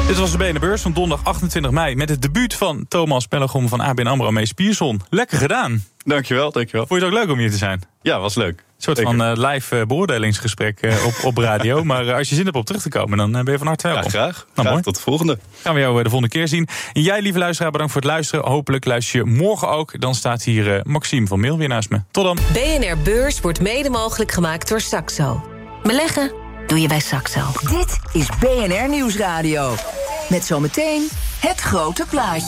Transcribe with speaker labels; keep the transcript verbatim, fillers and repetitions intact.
Speaker 1: Dit was de B N R Beurs van donderdag achtentwintig mei... met het debuut van Thomas Pellegrom van A B N AMRO Mees Pierson. Lekker gedaan.
Speaker 2: Dankjewel, dankjewel.
Speaker 1: Vond je het ook leuk om hier te zijn?
Speaker 2: Ja, was leuk.
Speaker 1: Een soort
Speaker 2: Zeker.
Speaker 1: van uh, live uh, beoordelingsgesprek uh, op, op radio. Maar uh, als je zin hebt om terug te komen, dan uh, ben je van harte welkom.
Speaker 2: Ja, graag.
Speaker 1: Nou,
Speaker 2: graag.
Speaker 1: mooi.
Speaker 2: Tot de volgende.
Speaker 1: Gaan we jou uh, de volgende keer zien. En jij, lieve luisteraar, bedankt voor het luisteren. Hopelijk luister je morgen ook. Dan staat hier uh, Maxime van Mail weer naast me. Tot dan.
Speaker 3: B N R Beurs wordt mede mogelijk gemaakt door Saxo. Beleggen doe je bij Saxo.
Speaker 4: Dit is B N R Nieuwsradio. Met zometeen het grote plaatje.